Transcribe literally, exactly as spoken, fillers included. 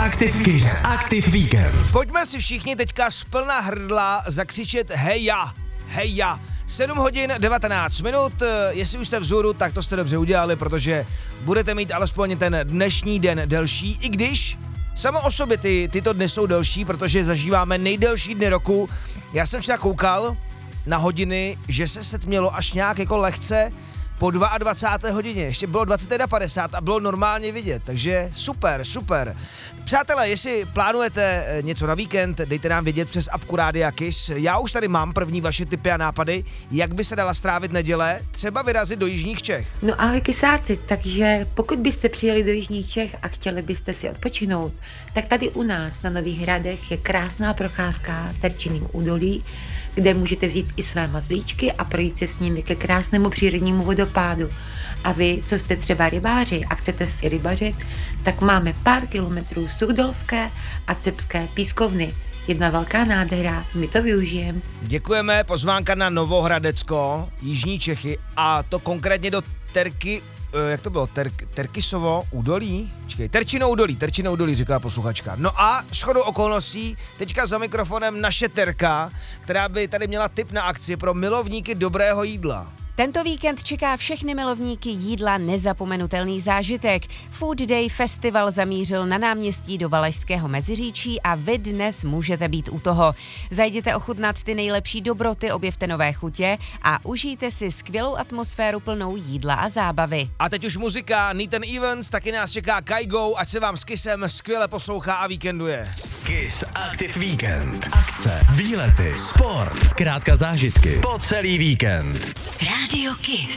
Aktiv, Kiss Aktiv Víkend. Pojďme si všichni teďka z plna hrdla zakřičet heja, heja. sedm hodin devatenáct minut, jestli už jste vzhůru, tak to jste dobře udělali, protože budete mít alespoň ten dnešní den delší, i když samo o sobě ty, tyto dny jsou delší, protože zažíváme nejdelší dny roku. Já jsem včera koukal na hodiny, že se setmělo až nějak jako lehce po dvacáté druhé hodině, ještě bylo dvacet jedna padesát a bylo normálně vidět, takže super, super. Přátelé, jestli plánujete něco na víkend, dejte nám vědět přes apku Rádia Kiss. Já už tady mám první vaše tipy a nápady, jak by se dala strávit neděle, třeba vyrazit do jižních Čech. No ahoj kysáci, takže pokud byste přijeli do jižních Čech a chtěli byste si odpočinout, tak tady u nás na Nových Hradech je krásná procházka Terčiným údolí, kde můžete vzít i své mazlíčky a projít se s nimi ke krásnému přírodnímu vodopádu. A vy, co jste třeba rybáři a chcete si rybařit, tak máme pár kilometrů Suchdolské a Cepské pískovny. Jedna velká nádhera, my to využijeme. Děkujeme, pozvánka na Novohradecko, jižní Čechy, a to konkrétně do Terky, jak to bylo, Ter, Terkisovo údolí? Čekej, Terčino údolí, Terčino údolí, říká posluchačka. No a shodou okolností, teďka za mikrofonem naše Terka, která by tady měla tip na akci pro milovníky dobrého jídla. Tento víkend čeká všechny milovníky jídla nezapomenutelný zážitek. Food Day Festival zamířil na náměstí do Valašského Meziříčí a vy dnes můžete být u toho. Zajděte ochutnat ty nejlepší dobroty, objevte nové chutě a užijte si skvělou atmosféru plnou jídla a zábavy. A teď už muzika, Need an Events, taky nás čeká Kygo, ať se vám s Kissem skvěle poslouchá a víkenduje. Kiss Aktiv Víkend. Akce, výlety, sport, zkrátka zážitky po celý víkend. Radio Kiss.